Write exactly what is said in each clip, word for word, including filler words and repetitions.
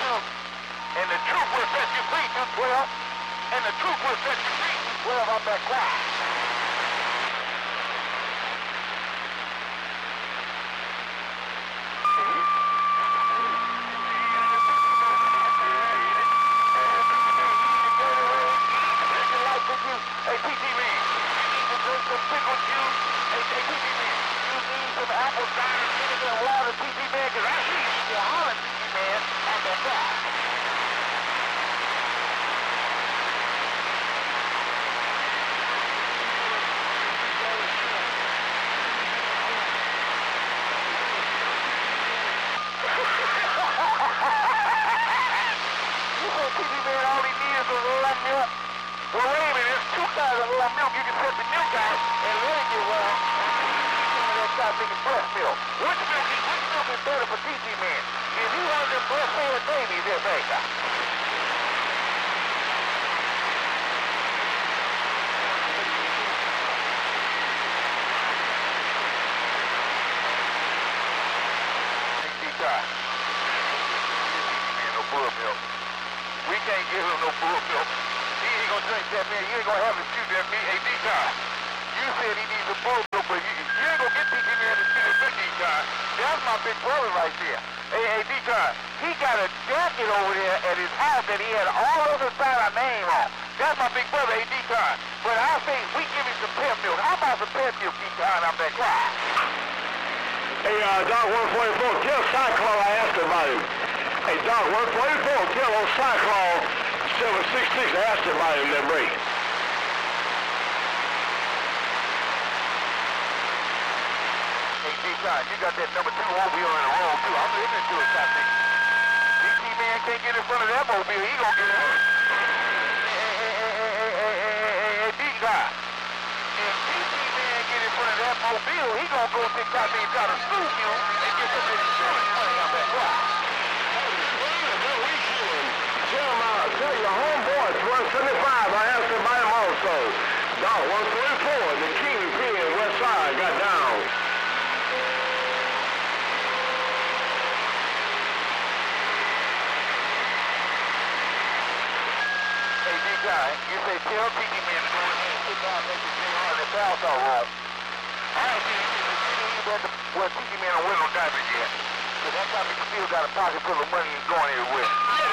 twelve. And the truth will set you free, two twelve. And the truth will set you free, two twelve, on that clock. Hey, P T man, you need to drink some pickle juice. Hey, hey, P T man, you need some apple cider vinegar and water, P T man, because I hear you you're hollering, P T man, on that clock. You said P T man, all he needs is a little milk. Well, wait a minute, there's two kinds of raw milk. You can set the milk out and let it get raw. Some of that start making breast milk. Which milk, which milk is better for T T man? Is he one of them breastfed babies there, baby? Hey, D-Car. No bull milk. We can't give him no bull milk. He ain't gonna drink that, man. You ain't gonna have him shoot that meat. Hey, D-Car, you said he needs a bull milk, but you, you ain't gonna get P T man to shoot a big D-Car. That's my big brother right there. Hey, hey, D-Car, he got a jacket over there at his house that he had all of his our name on. That's my big brother, hey, D-Car. But I say we give him some pep milk. How about some pep milk, D-Car, and I'm that guy? Hey, uh, Doc one forty-four, tell Cyclone I asked about him. Hey, Doc one forty-four, tell old Cyclone seven six six, I asked about him that break. Hey, D-Car, you got that number two mobile in the road, too. I'm listening to it, I think. P T man can't get in front of that mobile. He gonna get hurt. Hey, hey, hey, hey, hey, hey, hey, hey, hey, D-Car. If P T man get in front of that mobile, he gonna go to Cop and try to sue you and get some insurance money on that block. Tell him, uh, tell your homeboy, it's one seventy-five, I asked about him also. Doc one forty-four, the Kingpin, West Side, got down. Hey, D-Car, you say tell P T man to go in here and sit down next to J R in the South room. I ain't seen you at the, well, P T man on window diapers yet. Because that time he still got a pocket full of money and going everywhere.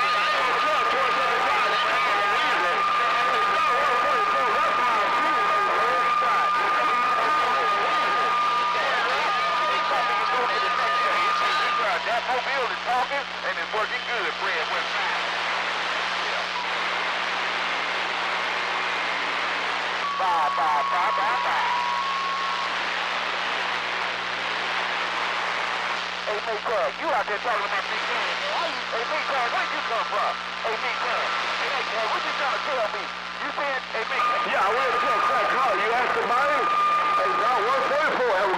That mobile is talking and it's working good, Fred. West Side. Yeah. Bye, bye, bye, bye, bye. Hey, Maytag, you out there talking about Big Man, man. Why you, hey, Maytag, where'd you come from? Hey, Maytag, hey, Maytag, what you trying to tell me? You said, hey, Maytag. Yeah, I went to tell Craig Carter, you asked about him? Hey, Doc one forty-four,